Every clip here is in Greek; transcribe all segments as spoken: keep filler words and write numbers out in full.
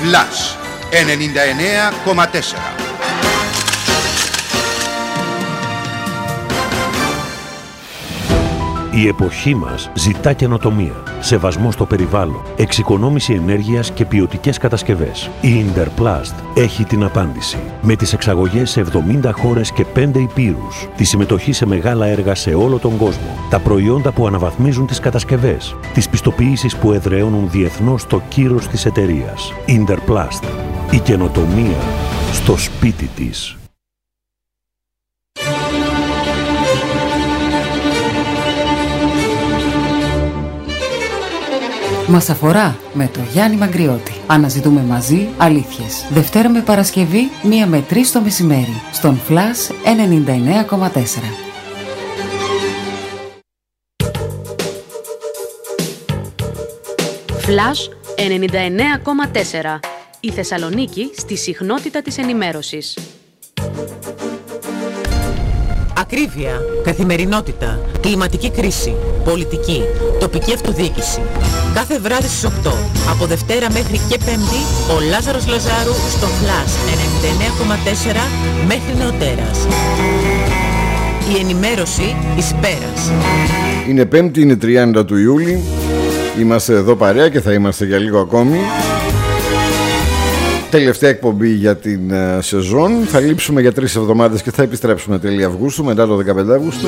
Flash ενενήντα εννέα κόμμα τέσσερα. Η εποχή μας ζητά καινοτομία, σεβασμό στο περιβάλλον, εξοικονόμηση ενέργειας και ποιοτικές κατασκευές. Η Interplast έχει την απάντηση. Με τις εξαγωγές σε εβδομήντα χώρες και πέντε υπήρους, τη συμμετοχή σε μεγάλα έργα σε όλο τον κόσμο, τα προϊόντα που αναβαθμίζουν τις κατασκευές, τις πιστοποιήσεις που εδραιώνουν διεθνώς το κύρος της εταιρείας. Interplast. Η καινοτομία στο σπίτι της. Μας αφορά με το Γιάννη Μαγκριώτη. Αναζητούμε μαζί αλήθειες. Δευτέρα με Παρασκευή, μία με τρεις το μεσημέρι. Στον Flash ενενήντα εννέα κόμμα τέσσερα. Flash ενενήντα εννέα κόμμα τέσσερα. Η Θεσσαλονίκη στη συχνότητα της ενημέρωσης. Ακρίβεια, καθημερινότητα, κλιματική κρίση, πολιτική, τοπική αυτοδιοίκηση. Κάθε βράδυ στις οκτώ, από Δευτέρα μέχρι και Πέμπτη, ο Λάζαρος Λαζάρου στο Flash ενενήντα εννέα κόμμα τέσσερα μέχρι νεοτέρας. Η ενημέρωση εις πέρας. Είναι Πέμπτη, είναι τριάντα του Ιούλη. Είμαστε εδώ παρέα και θα είμαστε για λίγο ακόμη. Τελευταία εκπομπή για την uh, σεζόν. Θα λείψουμε για τρεις εβδομάδες και θα επιστρέψουμε τέλη Αυγούστου, μετά το δεκαπέντε Αυγούστου.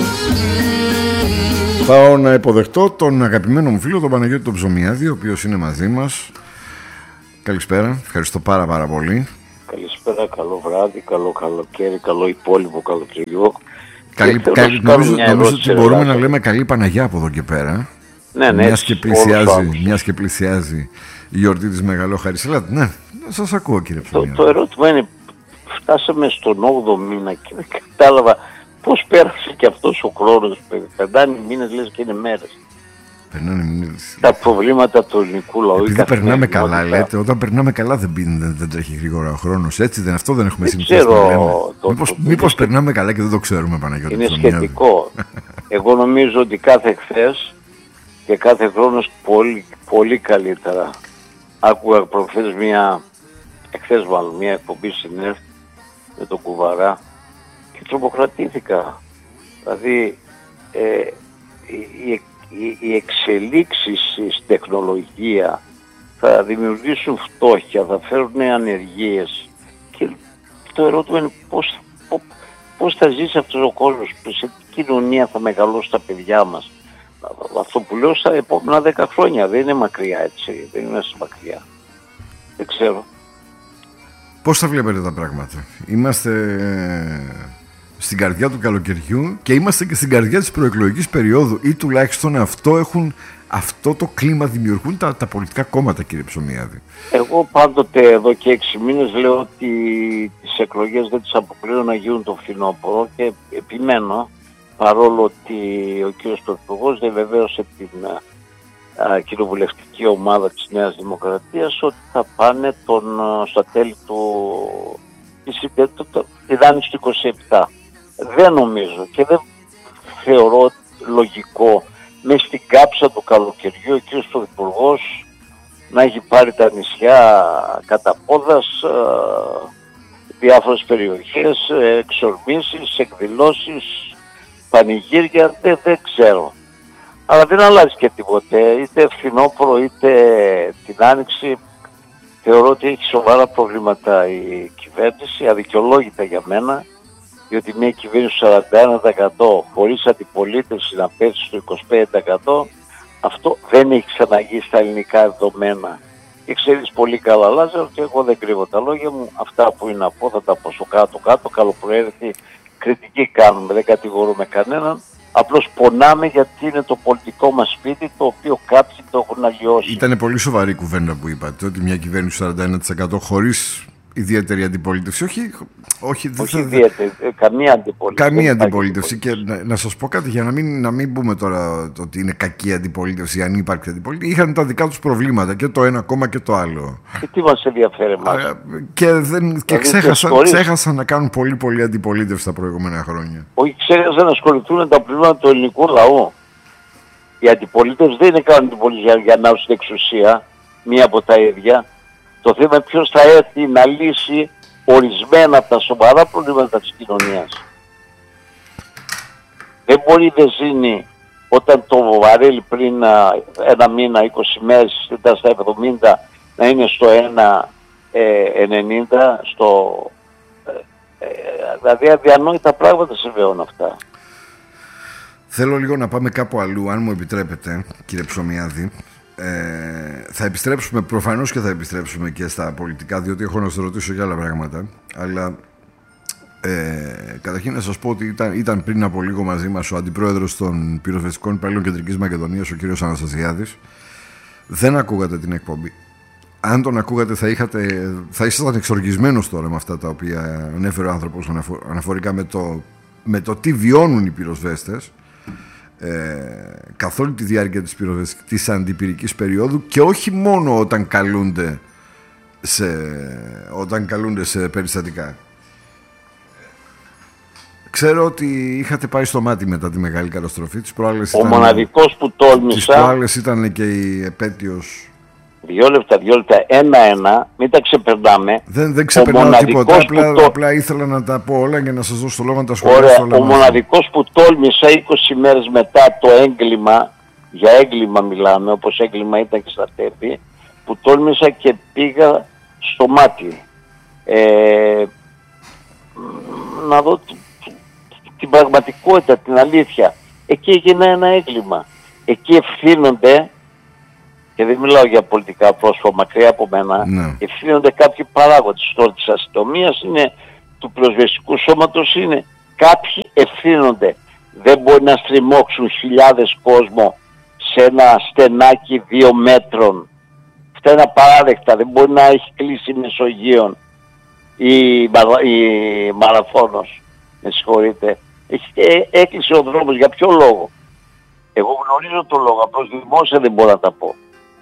Πάω να υποδεχτώ τον αγαπημένο μου φίλο, τον Παναγιώτη τον Ψωμιάδη, ο οποίος είναι μαζί μας. Καλησπέρα, ευχαριστώ πάρα πάρα πολύ. Καλησπέρα, καλό βράδυ, καλό καλοκαίρι, καλό υπόλοιπο καλοκαιριό. Καλή, καλή, νομίζω νομίζω ότι μπορούμε να λέμε καλή Παναγιά από εδώ και πέρα. Ναι, ναι, μιας, και πλησιάζει, μιας και πλησιάζει η γιορτή της Μεγαλόχαρης. Ελάτε, ναι, σας ακούω κύριε Ψωμιάδη. Το, το ερώτημα είναι, φτάσαμε στον όγδοο μήνα και δεν κατάλαβα πώς πέρασε και αυτός ο χρόνος. Περνάνε μήνες, λες και είναι μέρες. Περνάνε μήνες. Τα προβλήματα του ελληνικού λαού. Επειδή περνάμε καλά, λέτε, όταν περνάμε καλά δεν, δεν, δεν τρέχει γρήγορα ο χρόνος. Έτσι δεν, αυτό δεν έχουμε συνηθίσει να λέμε. Το, μήπως, το, μήπως το, περνάμε καλά και δεν το ξέρουμε, Παναγιώτη. Είναι σχετικό. Εγώ νομίζω ότι κάθε χθες και κάθε χρόνος πολύ, πολύ καλύτερα. Άκουγα προχθές μια, εχθές μάλλον, μια εκπομπή στην ΕΡΤ με τον Κουβαρά και τρομοκρατήθηκα. Δηλαδή ε, οι, οι, οι εξελίξεις στην τεχνολογία θα δημιουργήσουν φτώχεια, θα φέρουν ανεργίες και το ερώτημα είναι πώς, πώς, πώς θα ζήσει αυτός ο κόσμος, σε τι κοινωνία θα μεγαλώσει τα παιδιά μας. Αυτό που λέω στα επόμενα δέκα χρόνια δεν είναι μακριά, έτσι, δεν είναι μακριά. Δεν ξέρω. Πώς θα βλέπετε τα πράγματα? Είμαστε στην καρδιά του καλοκαιριού και είμαστε και στην καρδιά της προεκλογικής περίοδου, ή τουλάχιστον αυτό έχουν, αυτό το κλίμα δημιουργούν τα, τα πολιτικά κόμματα, κύριε Ψωμιάδη. Εγώ πάντοτε εδώ και έξι μήνες λέω ότι τις εκλογές δεν τις αποκλείω να γίνουν το φθινόπωρο και επιμένω, παρόλο ότι ο κύριος Πρωθυπουργός διαβεβαίωσε την α, κοινοβουλευτική ομάδα της Νέας Δημοκρατίας ότι θα πάνε τον, στα τέλη του τη δάνειξη του είκοσι επτά. Δεν νομίζω και δεν θεωρώ λογικό μες στην κάψα του καλοκαιριού ο κύριος Πρωθυπουργός να έχει πάρει τα νησιά κατά πόδας, διάφορες περιοχές, εξορμήσεις, εκδηλώσεις, πανηγύρια, δεν, δεν ξέρω. Αλλά δεν αλλάζει και τίποτε, είτε φθινόπωρο είτε την άνοιξη. Θεωρώ ότι έχει σοβαρά προβλήματα η κυβέρνηση, αδικαιολόγητα για μένα, διότι μια κυβέρνηση σαράντα ένα τοις εκατό χωρίς αντιπολίτευση να πέσει στο είκοσι πέντε τοις εκατό, αυτό δεν έχει ξαναγεί στα ελληνικά δεδομένα. Και ξέρεις πολύ καλά, Λάζαρο, και εγώ δεν κρύβω τα λόγια μου, αυτά που είναι να πω θα τα πω στο κάτω-κάτω, καλοπροαίρετη κριτική κάνουμε, δεν κατηγορούμε κανέναν. Απλώς πονάμε γιατί είναι το πολιτικό μας σπίτι, το οποίο κάποιοι το έχουν αλλοιώσει. Ήταν πολύ σοβαρή κουβέντα που είπατε, ότι μια κυβέρνηση σαράντα ένα τοις εκατό χωρίς ιδιαίτερη αντιπολίτευση. Όχι, όχι, όχι ιδιαίτερη, καμία αντιπολίτευση. Καμία αντιπολίτευση. Και να, να σας πω κάτι για να μην, να μην πούμε τώρα ότι είναι κακή αντιπολίτευση, αν υπάρχει αντιπολίτευση. Είχαν τα δικά τους προβλήματα και το ένα κόμμα και το άλλο. Και τι μας ενδιαφέρει εμάς. Και, δεν, και ξέχασαν, ξέχασαν να κάνουν πολύ πολύ αντιπολίτευση τα προηγούμενα χρόνια. Όχι, ξέχασαν να ασχοληθούν με τα προβλήματα του ελληνικού λαού. Η αντιπολίτευση δεν είναι καν αντιπολίτευση για να έχουν εξουσία, μία από τα ίδια. Το θέμα είναι ποιος θα έρθει να λύσει ορισμένα από τα σοβαρά προβλήματα της κοινωνίας. Δεν μπορεί η βενζίνη, όταν το βαρέλι πριν ένα μήνα, είκοσι μέρες ήταν στα εβδομήντα, να είναι στο ένα ενενήντα, στο... Ε, δηλαδή αδιανόητα πράγματα συμβαίνουν αυτά. Θέλω λίγο να πάμε κάπου αλλού, αν μου επιτρέπετε, κύριε Ψωμιάδη. Ε, θα επιστρέψουμε, προφανώς και θα επιστρέψουμε και στα πολιτικά, διότι έχω να σας ρωτήσω για άλλα πράγματα. Αλλά ε, καταρχήν να σας πω ότι ήταν, ήταν πριν από λίγο μαζί μας ο αντιπρόεδρος των πυροσβεστικών υπαλλήλων Κεντρικής Μακεδονίας, ο κύριος Αναστασιάδης. Δεν ακούγατε την εκπομπή. Αν τον ακούγατε θα, είχατε, θα ήσασταν εξοργισμένος τώρα με αυτά τα οποία ανέφερε ο άνθρωπος αναφο, αναφορικά με το, με το τι βιώνουν οι πυροσβέστες ε, καθ' όλη τη διάρκεια της, της αντιπυρικής περίοδου, και όχι μόνο όταν καλούνται σε, όταν καλούνται σε περιστατικά. Ξέρω ότι είχατε πάει στο μάτι μετά τη μεγάλη καταστροφή. Τις προάλλες ο ήταν, μοναδικός που τόλμησα... Τις προάλλες ήταν και η επέτειος... Δυο λεπτά, δυο λεπτά, ένα-ένα, μην τα ξεπερνάμε. Δεν, δεν ξεπερνάω τίποτα, απλά, το... απλά ήθελα να τα πω όλα για να σας δώσω το λόγο να τα σχολιάσω. Ωραία, ο μοναδικός που τόλμησα είκοσι μέρες μετά το έγκλημα, για έγκλημα μιλάμε, όπως έγκλημα ήταν και στα τέπη, που τόλμησα και πήγα στο μάτι. Ε, να δω την πραγματικότητα, την αλήθεια. Εκεί έγινε ένα έγκλημα. Εκεί ευθύνονται, και δεν μιλάω για πολιτικά πρόσωπα μακριά από μένα, ναι. ευθύνονται κάποιοι παράγοντες. Τώρα της αστυνομίας είναι, του πυροσβεστικού σώματος είναι, κάποιοι ευθύνονται. Δεν μπορεί να στριμώξουν χιλιάδες κόσμο σε ένα στενάκι δύο μέτρων. Αυτά είναι απαράδεκτα. Δεν μπορεί να έχει κλείσει Μεσογείων η, η Μαραθώνος. Με συγχωρείτε. Έχει, ε, έκλεισε ο δρόμος. Για ποιο λόγο? Εγώ γνωρίζω τον λόγο, απλώς δημόσια δεν μπορώ να τα πω.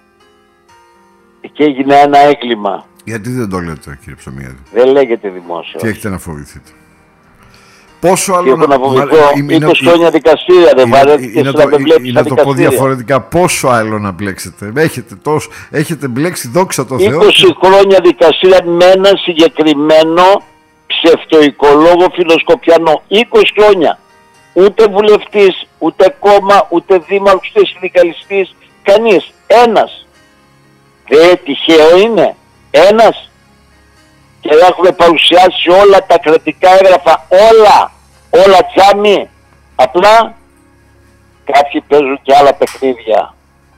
Και έγινε ένα έγκλημα. Γιατί δεν το λέτε, κύριε Ψωμιάδη? Δεν λέγεται δημόσια. Τι έχετε να φοβηθείτε? Πόσο άλλο έχω να φοβηθώ? είκοσι χρόνια δικαστήρια δεν βαρέθηκε να με βλέπεις στα να το πω διαφορετικά, πόσο άλλο να μπλέξετε? Έχετε, τόσο, έχετε μπλέξει, δόξα τω Θεώ. είκοσι χρόνια δικαστήρια με έναν συγκεκριμένο ψευτοοικολόγο φιλοσκοπιανό. είκοσι χρόνια. Ούτε βουλευτής, ούτε κόμμα, ούτε δήμαρχος, ούτε συνδικαλιστής. Κανείς. Ένας. Δεν τυχαίο είναι? Ένας. Και έχουμε παρουσιάσει όλα τα κρατικά έγγραφα, όλα, όλα τσάμι. Απλά κάποιοι παίζουν και άλλα παιχνίδια.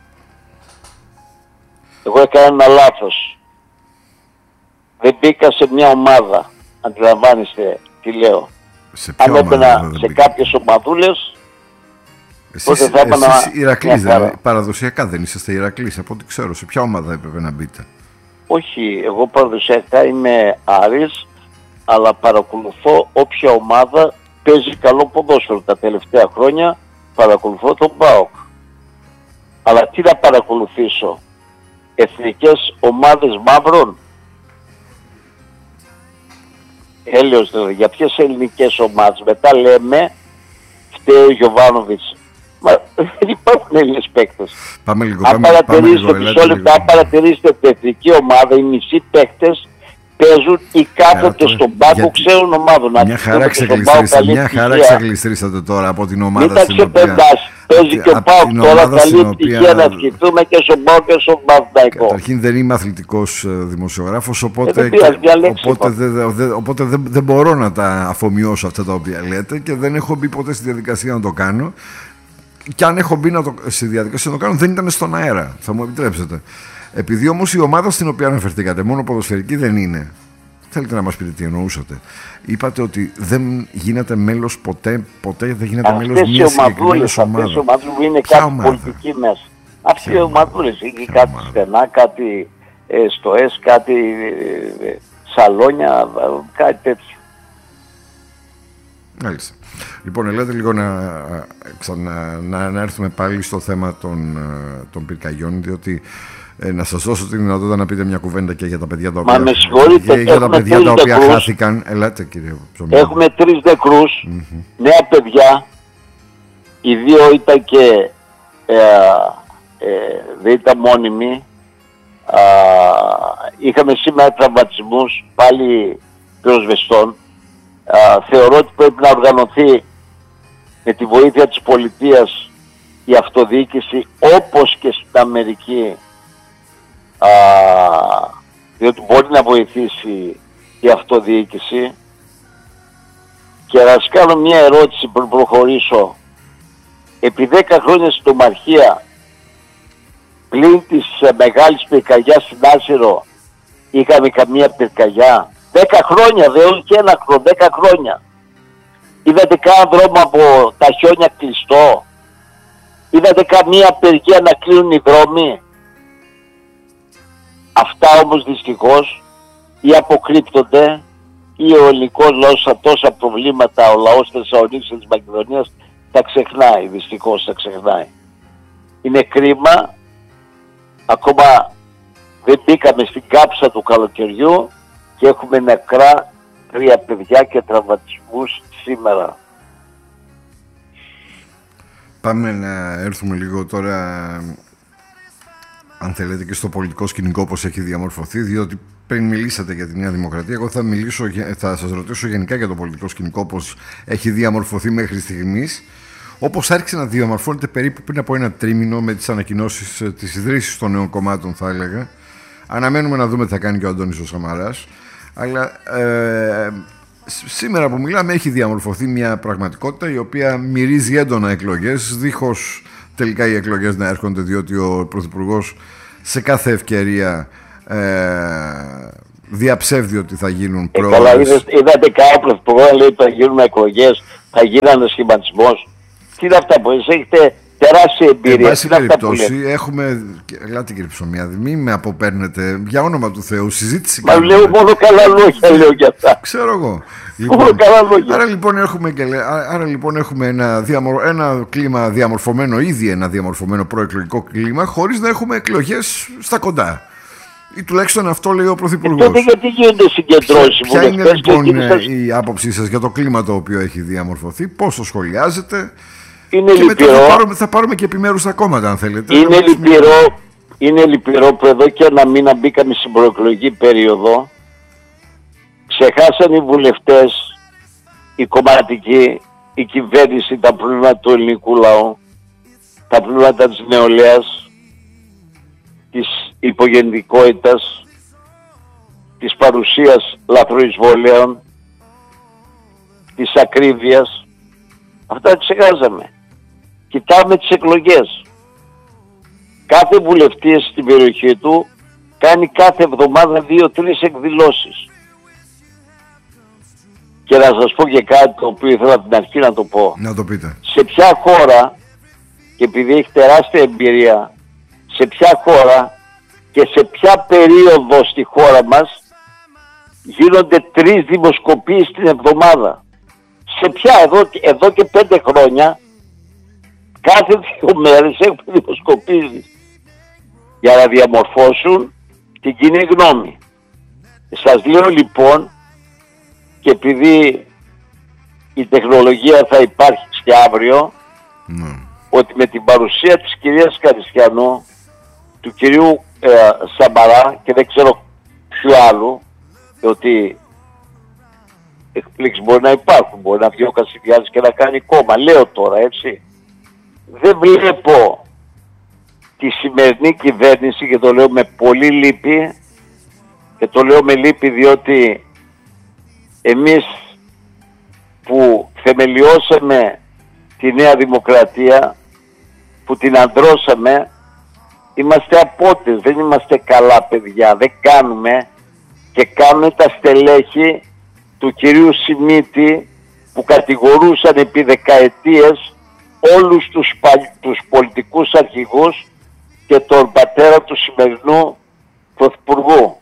Εγώ έκανα ένα λάθος. Δεν μπήκα σε μια ομάδα. Αντιλαμβάνεστε τι λέω? Σε Αν έπαινα σε κάποιες ομαδούλες, εσείς, θα έπαινα... Εσείς Ηρακλής, δεν, παραδοσιακά δεν είσαστε Ηρακλής, από ό,τι ξέρω. Σε ποια ομάδα έπρεπε να μπείτε? Όχι, εγώ παραδοσιακά είμαι Άρης, αλλά παρακολουθώ όποια ομάδα παίζει καλό ποδόσφαιρο. Τα τελευταία χρόνια παρακολουθώ τον ΠΑΟΚ. Αλλά τι να παρακολουθήσω? Εθνικές ομάδες μαύρων? Έλεος δηλαδή, για ποιες ελληνικές ομάδες? Μετά λέμε φταίει ο Γιωβάνοβιτς. Μα δεν υπάρχουν Έλληνες παίκτες. Πάμε λίγο, αν πάμε, παρατηρήσετε, πάμε λίγο, λίγο. αν παρατηρήσετε την εθνική ομάδα, οι μισοί παίκτες παίζουν ή κάθονται στον πάγκο ξένων ομάδων. Μια χαρά ξεγλιστρήσατε τώρα από την ομάδα. Μην τα ξεπεντάς. Παίζει και ο ΠΑΟΚ τώρα, καλή επιτυχία να ευχηθούμε και στον ΠΑΟΚ και στον Παναθηναϊκό. Καταρχήν δεν είμαι αθλητικός δημοσιογράφος, οπότε, ε, δεν πειράζει, οπότε, δεν, δε, οπότε δεν, δεν μπορώ να τα αφομοιώσω αυτά τα οποία λέτε και δεν έχω μπει ποτέ στη διαδικασία να το κάνω. Και αν έχω μπει να το, στη διαδικασία να το κάνω, δεν ήταν στον αέρα. Θα μου επιτρέψετε. Επειδή όμως η ομάδα στην οποία αναφερθήκατε μόνο ποδοσφαιρική δεν είναι, θέλετε να μας πείτε τι εννοούσατε? Είπατε ότι δεν γίνατε μέλος ποτέ, ποτέ δεν γίνατε αυτές μέλος μιας συγκεκριμένης ομάδας. Αυτές οι ομάδες που είναι Ποια κάτι ομάδα? πολιτική μέσα. Αυτές οι ομαδούλες, είχε κάτι ομάδα? Στενά, κάτι ε, στο ΕΣ, κάτι ε, σαλόνια, κάτι τέτοιο. Μάλιστα. Λοιπόν, ελάτε λίγο να, ξανα, να, να έρθουμε πάλι στο θέμα των, των πυρκαγιών, διότι ε, να σας δώσω τη δυνατότητα να πείτε μια κουβέντα και για τα παιδιά τα οποία, Μα με συγχωρείτε, για, για τα παιδιά τα οποία νεκρούς. χάθηκαν. Ελάτε, κύριε Ψωμιάδη. Έχουμε τρεις νεκρούς, mm-hmm. νέα παιδιά. Οι δύο ήταν και ε, ε, δεν ήταν μόνιμοι. Α, είχαμε σήμερα τραυματισμούς πάλι πυροσβεστών. Θεωρώ ότι πρέπει να οργανωθεί με τη βοήθεια της πολιτείας η αυτοδιοίκηση όπως και στην Αμερική, α, διότι μπορεί να βοηθήσει η αυτοδιοίκηση. Και να σας κάνω μια ερώτηση πριν προχωρήσω. Επί δέκα χρόνια στην Ομαρχία, πλην της ε, μεγάλης πυρκαγιάς στην Άσυρο, είχαμε καμία πυρκαγιά? Δέκα χρόνια, δεν όχι και ένα χρόνο, δέκα χρόνια. Είδατε κανένα δρόμο από τα χιόνια κλειστό? Είδατε καμία απεργία να κλείνουν οι δρόμοι? Αυτά όμως δυστυχώς ή αποκρύπτονται ή ο ελληνικός λαός σαν τόσα προβλήματα, ο λαός της Θεσσαλονίκης και της Μακεδονίας τα ξεχνάει, δυστυχώς τα ξεχνάει. Είναι κρίμα, ακόμα δεν μπήκαμε στην κάψα του καλοκαιριού και έχουμε νεκρά τρία παιδιά και τραυματισμούς σήμερα. Πάμε να έρθουμε λίγο τώρα, αν θέλετε, και στο πολιτικό σκηνικό όπως έχει διαμορφωθεί, διότι πριν μιλήσατε για τη Νέα Δημοκρατία, εγώ θα, μιλήσω, θα σας ρωτήσω γενικά για το πολιτικό σκηνικό όπως έχει διαμορφωθεί μέχρι στιγμής, όπως άρχισε να διαμορφώνεται περίπου πριν από ένα τρίμηνο με τις ανακοινώσεις της ιδρύσης των νέων κομμάτων, θα έλεγα. Αναμένουμε να δούμε τι θα κάνει και ο Αντώνης ο Σαμαράς, αλλά ε, σήμερα που μιλάμε έχει διαμορφωθεί μια πραγματικότητα η οποία μυρίζει έντονα εκλογές, δίχως τελικά οι εκλογές να έρχονται, διότι ο Πρωθυπουργός σε κάθε ευκαιρία ε, διαψεύδει ότι θα γίνουν ε, πρόοδες. Καλά, είδατε κάποιο Πρωθυπουργό να λέει ότι θα γίνουν εκλογές, θα γίνανε σχηματισμός? Τι είναι αυτά που εσείς έχετε τεράστια εμπειρία? Εν πάση περιπτώσει, έχουμε. Ελάτε κύριε Ψωμιάδη, μην με αποπαίρνετε, για όνομα του Θεού, συζήτηση. Μα λέω μόνο καλά λόγια, λέω για αυτά. Ξέρω εγώ. Λοιπόν, μόνο καλά λόγια. Άρα λοιπόν έχουμε, και, άρα, λοιπόν, έχουμε ένα, διαμορ, ένα κλίμα διαμορφωμένο, ήδη ένα διαμορφωμένο προεκλογικό κλίμα, χωρίς να έχουμε εκλογές στα κοντά. Ή τουλάχιστον αυτό λέει ο Πρωθυπουργός. Τότε γιατί γίνονται συγκεντρώσεις? Ποια είναι λοιπόν η άποψή σας για το κλίμα το οποίο έχει διαμορφωθεί, πώς το σχολιάζετε? Είναι και λυπηρό. μετά θα πάρουμε, θα πάρουμε και επιμέρους τα κόμματα, αν θέλετε. Είναι λυπηρό, είναι λυπηρό που εδώ και ένα μήνα μπήκαμε στην προεκλογική περίοδο. Ξεχάσαν οι βουλευτές, οι κομματικοί, η κυβέρνηση, τα προβλήματα του ελληνικού λαού, τα προβλήματα της νεολαίας, της υπογεννητικότητας, της παρουσίας λαθροεισβολέων, της ακρίβειας. Αυτά ξεχάσαμε. Κοιτάμε τις εκλογές. Κάθε βουλευτής στην περιοχή του κάνει κάθε εβδομάδα δύο-τρεις εκδηλώσεις. Και να σας πω και κάτι το οποίο ήθελα από την αρχή να το πω. Να το πείτε. Σε ποια χώρα, και επειδή έχει τεράστια εμπειρία, σε ποια χώρα και σε ποια περίοδο στη χώρα μας γίνονται τρεις δημοσκοπήσεις την εβδομάδα? Σε ποια? Εδώ, εδώ και πέντε χρόνια κάθε δύο μέρες έχουν δημοσκοπήσεις για να διαμορφώσουν την κοινή γνώμη. Σας λέω λοιπόν, και επειδή η τεχνολογία θα υπάρχει και αύριο, mm. ότι με την παρουσία της κυρίας Καριστιανού, του κυρίου ε, Σαμαρά και δεν ξέρω ποιου άλλου, ότι εκπλήξεις μπορεί να υπάρχουν, μπορεί να βγει ο Κασιδιάρης και να κάνει κόμμα, λέω τώρα έτσι. Δεν βλέπω τη σημερινή κυβέρνηση, και το λέω με πολύ λύπη, και το λέω με λύπη διότι εμείς που θεμελιώσαμε τη Νέα Δημοκρατία, που την αντρώσαμε, είμαστε απότες, δεν είμαστε καλά παιδιά, δεν κάνουμε, και κάνουν τα στελέχη του κυρίου Σιμίτη που κατηγορούσαν επί δεκαετίες όλους τους, τους πολιτικούς αρχηγούς και τον πατέρα του σημερινού Πρωθυπουργού.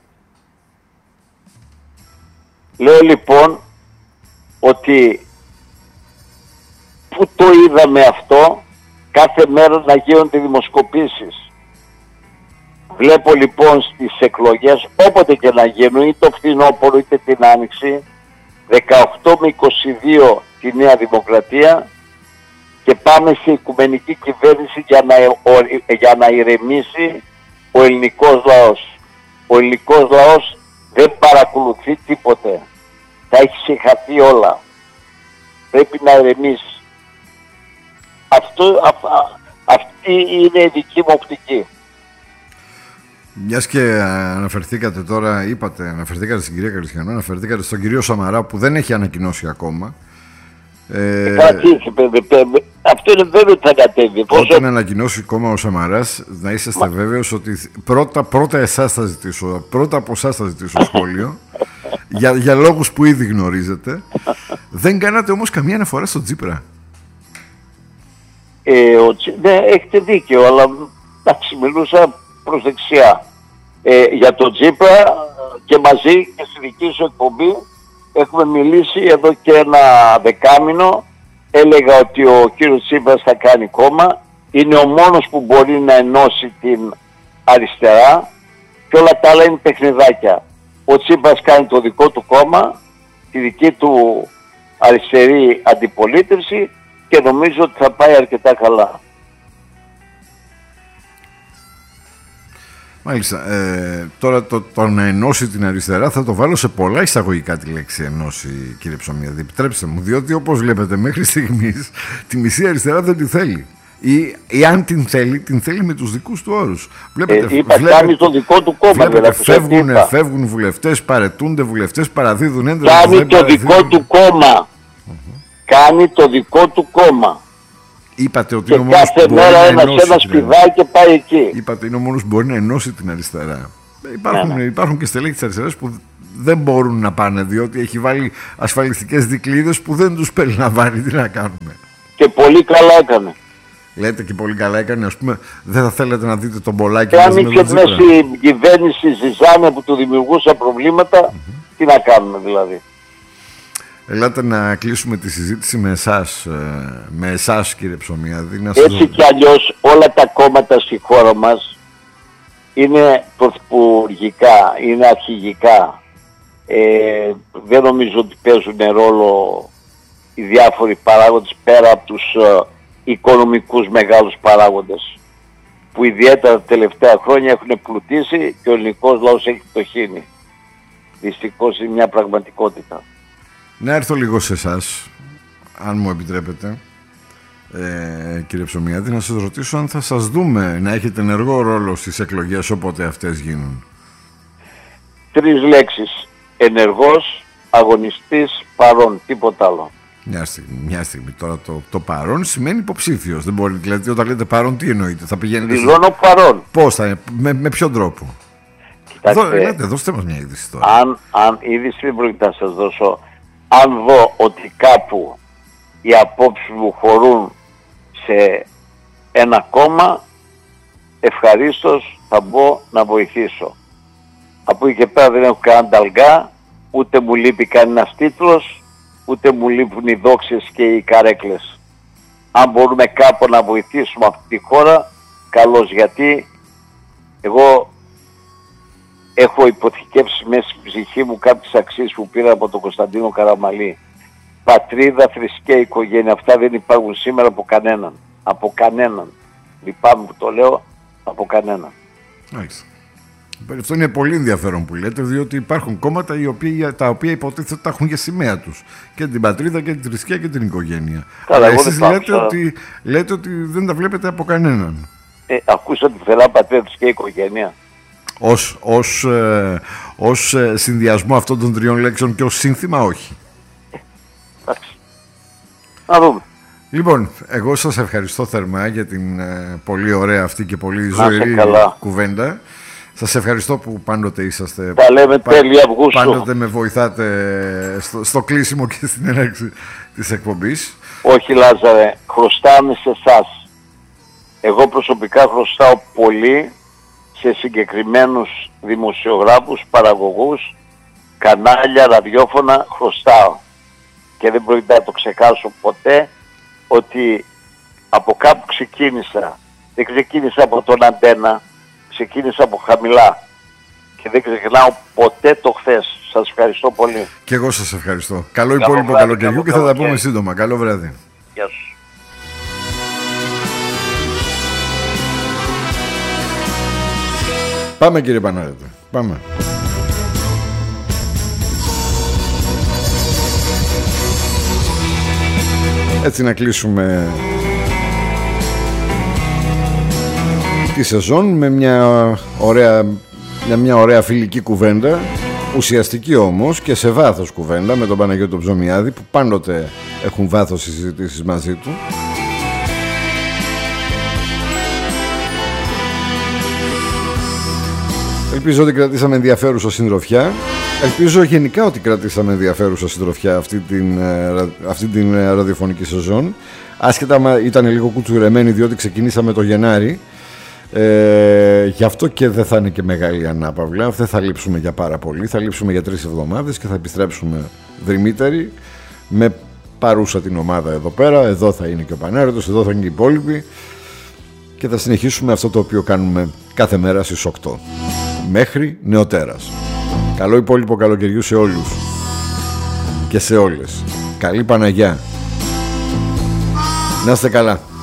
Λέω λοιπόν ότι που το είδαμε αυτό, κάθε μέρα να γίνονται δημοσκοπήσεις. Βλέπω λοιπόν στις εκλογές, όποτε και να γίνουν, είτε το φθινόπωρο είτε την άνοιξη, δεκαοκτώ με είκοσι δύο τη Νέα Δημοκρατία, και πάμε σε οικουμενική κυβέρνηση για να, για να ηρεμήσει ο ελληνικός λαός. Ο Ο ελληνικός λαός δεν παρακολουθεί τίποτε. Τα έχει συγχαθεί όλα. Πρέπει να ηρεμήσει. Αυτό, α, α, αυτή είναι η δική μου οπτική. Μιας και αναφερθήκατε τώρα, είπατε, αναφερθήκατε στην κυρία Καριστιανό, αναφερθήκατε στον κύριο Σαμαρά που δεν έχει ανακοινώσει ακόμα. Ε, αυτό είναι βέβαιο ότι θα κατέβει. Όταν ανακοινώσει ακόμα ο Σαμαράς, να είσαστε Μα... βέβαιος ότι πρώτα, πρώτα εσάς θα ζητήσω, πρώτα από εσάς θα ζητήσω σχόλιο, για, για λόγους που ήδη γνωρίζετε. Δεν κάνατε όμως καμία αναφορά στο Τσίπρα. Ε, ο, ναι, έχετε δίκιο, αλλά εντάξει, μιλούσα προς δεξιά. Ε, για τον Τσίπρα και μαζί και στη δική σου εκπομπή έχουμε μιλήσει εδώ και ένα δεκάμηνο. Έλεγα ότι ο κύριος Τσίπρας θα κάνει κόμμα. Είναι ο μόνος που μπορεί να ενώσει την αριστερά και όλα τα άλλα είναι παιχνιδάκια. Ο Τσίπρας κάνει το δικό του κόμμα, τη δική του αριστερή αντιπολίτευση και νομίζω ότι θα πάει αρκετά καλά. Μάλιστα. Ε, τώρα το, το να ενώσει την αριστερά θα το βάλω σε πολλά εισαγωγικά τη λέξη ενώσει, κύριε Ψωμιάδη. Επιτρέψτε μου, διότι όπως βλέπετε μέχρι στιγμής τη μισή αριστερά δεν τη θέλει. Ή, ή αν την θέλει, την θέλει με τους δικούς του όρους. Βλέπετε, ε, είπα, βλέπετε, κάνει το δικό του κόμμα. Βλέπετε, δηλαδή, φεύγουν, φεύγουν βουλευτές, παρετούνται βουλευτές, παραδίδουν έντρες. Κάνει το δικό του κόμμα. Uh-huh. Κάνει το δικό του κόμμα. Είπατε ότι και είναι ο μόνος κάθε που μέρα μπορεί ένας να ενώσει, ένας πηδάει και πάει εκεί. Είπατε είναι ο μόνος που μπορεί να ενώσει την αριστερά. Υπάρχουν, ναι, ναι. υπάρχουν και στελέχη της αριστεράς που δεν μπορούν να πάνε, διότι έχει βάλει ασφαλιστικές δικλείδες που δεν τους περιλαμβάνει. Τι να κάνουμε. Και πολύ καλά έκανε. Λέτε και πολύ καλά έκανε, ας πούμε, δεν θα θέλετε να δείτε τον Πολάκη. Και αν είχε μέσα η κυβέρνηση Ζιζάνια που του δημιουργούσε προβλήματα, mm-hmm. τι να κάνουμε δηλαδή. Ελάτε να κλείσουμε τη συζήτηση με εσάς, με εσάς κύριε Ψωμιάδη. Να Έτσι σας... κι αλλιώς όλα τα κόμματα στη χώρα μας είναι πρωθυπουργικά, είναι αρχηγικά. Ε, δεν νομίζω ότι παίζουν ρόλο οι διάφοροι παράγοντες πέρα από τους ε, οικονομικούς μεγάλους παράγοντες που ιδιαίτερα τα τελευταία χρόνια έχουν πλουτίσει και ο ελληνικός λαός έχει πτωχύνει. Δυστυχώς είναι μια πραγματικότητα. Να έρθω λίγο σε εσάς, αν μου επιτρέπετε, ε, κύριε Ψωμιάδη, να σας ρωτήσω αν θα σας δούμε να έχετε ενεργό ρόλο στις εκλογές όποτε αυτές γίνουν. Τρεις λέξεις. Ενεργός, αγωνιστής, παρόν. Τίποτα άλλο. Μια στιγμή, μια στιγμή. Τώρα το, το παρόν σημαίνει υποψήφιος. Δεν μπορεί, δηλαδή, όταν λέτε παρόν, τι εννοείτε, θα πηγαίνετε. Δηλώνω σε... παρόν. Πώς θα, με, με ποιον τρόπο. Κοιτάξτε, Δώ, λέτε, δώστε μας μια είδηση τώρα. Αν, αν είδηση δεν πρόκειται να σας δώσω. Αν δω ότι κάπου οι απόψεις μου χωρούν σε ένα κόμμα, ευχαρίστως θα μπω να βοηθήσω. Από εκεί και πέρα δεν έχω κανένα ταλγά, ούτε μου λείπει κανένας τίτλος, ούτε μου λείπουν οι δόξες και οι καρέκλες. Αν μπορούμε κάπου να βοηθήσουμε αυτή τη χώρα, καλώς, γιατί εγώ έχω υποθηκεύσει μέσα στην ψυχή μου κάποιες αξίες που πήρα από τον Κωνσταντίνο Καραμαλή. Πατρίδα, θρησκεία, οικογένεια. Αυτά δεν υπάρχουν σήμερα από κανέναν. Από κανέναν. Λυπάμαι που το λέω, από κανέναν. Μάλιστα. Αυτό είναι πολύ ενδιαφέρον που λέτε, διότι υπάρχουν κόμματα οι οποία, τα οποία υποτίθεται τα έχουν για σημαία τους. Και την πατρίδα και την θρησκεία και την οικογένεια. Καλά, αλλά εσείς λέτε ότι, λέτε ότι δεν τα βλέπετε από κανέναν. Ε, ακούσατε φερά πατρίδα, θρησκεία, οικογένεια. Ως, ως, ε, ως ε, συνδυασμό αυτών των τριών λέξεων και ως σύνθημα όχι. Εντάξει. Να δούμε. Λοιπόν, εγώ σας ευχαριστώ θερμά για την ε, πολύ ωραία αυτή και πολύ ζωηρή κουβέντα. Σας ευχαριστώ που πάντοτε είσαστε. Τα λέμε πα, τέλη Αυγούστου. Πάντοτε με βοηθάτε στο, στο κλείσιμο και στην έναρξη της εκπομπής. Όχι Λάζαρε, χρωστάμε σε εσάς. Εγώ προσωπικά χρωστάω πολύ σε συγκεκριμένους δημοσιογράφους, παραγωγούς, κανάλια, ραδιόφωνα, χρωστάω. Και δεν πρόκειται να το ξεχάσω ποτέ ότι από κάπου ξεκίνησα. Δεν ξεκίνησα από τον Αντένα, ξεκίνησα από χαμηλά. Και δεν ξεχνάω ποτέ το χθες. Σας ευχαριστώ πολύ. Και εγώ σας ευχαριστώ. Καλό υπόλοιπο καλοκαιριού και θα τα πούμε σύντομα. Καλό βράδυ. Γεια σου. Πάμε κύριε Πανάρετε. Πάμε. Έτσι να κλείσουμε τη σεζόν με μια ωραία, μια, μια ωραία φιλική κουβέντα, ουσιαστική όμως και σε βάθος κουβέντα με τον Παναγιώτη τον Ψωμιάδη, που πάντοτε έχουν βάθος οι συζητήσεις μαζί του. Ελπίζω ότι κρατήσαμε ενδιαφέρουσα συντροφιά. Ελπίζω γενικά ότι κρατήσαμε ενδιαφέρουσα συντροφιά αυτή την, αυτή την ραδιοφωνική σεζόν. Άσχετα ήταν λίγο κουτσουρεμένη, διότι ξεκινήσαμε το Γενάρη. Ε, γι' αυτό και δεν θα είναι και μεγάλη ανάπαυλα. Δεν θα λείψουμε για πάρα πολύ. Θα λείψουμε για τρεις εβδομάδες και θα επιστρέψουμε δρυμύτεροι με παρούσα την ομάδα εδώ πέρα. Εδώ θα είναι και ο Πανέρετος, εδώ θα είναι και οι υπόλοιποι. Και θα συνεχίσουμε αυτό το οποίο κάνουμε κάθε μέρα στις οκτώ. Μέχρι νεοτέρας. Καλό υπόλοιπο καλοκαιριού σε όλους και σε όλες. Καλή Παναγιά. Να είστε καλά.